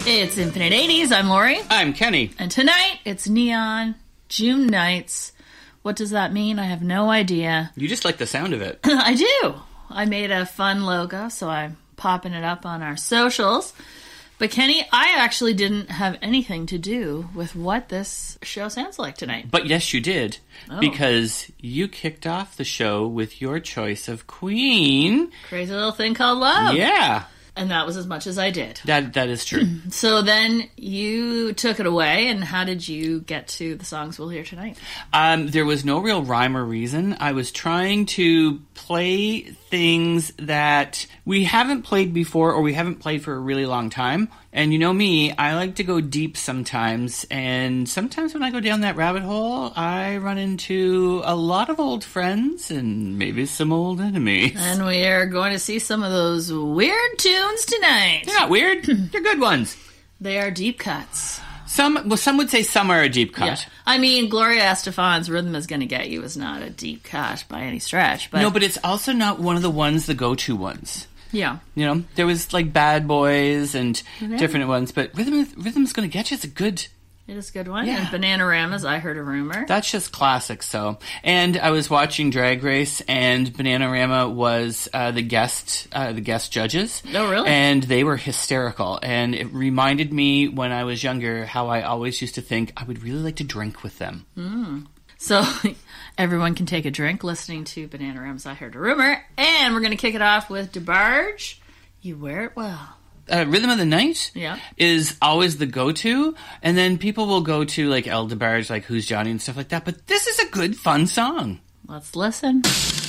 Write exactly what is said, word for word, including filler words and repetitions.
It's Infinite eighties. I'm Lori. I'm Kenny. And tonight, it's Neon June Nights. What does that mean? I have no idea. You just like the sound of it. I do. I made a fun logo, so I'm popping it up on our socials. But Kenny, I actually didn't have anything to do with what this show sounds like tonight. But yes, you did. Oh. Because you kicked off the show with your choice of Queen. Crazy Little Thing Called Love. Yeah. And that was as much as I did. That That is true. So then you took it away, and how did you get to the songs we'll hear tonight? Um, there was no real rhyme or reason. I was trying to play things that we haven't played before or we haven't played for a really long time. And you know me, I like to go deep sometimes. And sometimes when I go down that rabbit hole, I run into a lot of old friends and maybe some old enemies. And we are going to see some of those weird tunes tonight. They're not weird. They're good ones. They are deep cuts. Some well, some would say some are a deep cut. Yeah. I mean, Gloria Estefan's Rhythm Is Gonna Get You is not a deep cut by any stretch. But no, but it's also not one of the ones, the go-to ones. Yeah. You know, there was like Bad Boys and yeah. different ones, but Rhythm Rhythm's Gonna Get You is a good... It is a good one. Yeah. And Bananarama's I Heard a Rumor. That's just classic, so. And I was watching Drag Race, and Bananarama was uh, the guest uh, the guest judges. Oh, really? And they were hysterical. And it reminded me when I was younger how I always used to think I would really like to drink with them. Mm. So everyone can take a drink listening to Bananarama's I Heard a Rumor. And we're going to kick it off with DeBarge, You Wear It Well. Uh, Rhythm of the Night yeah. is always the go-to, and then people will go to like El DeBarge, like Who's Johnny and stuff like that, but this is a good, fun song. Let's listen.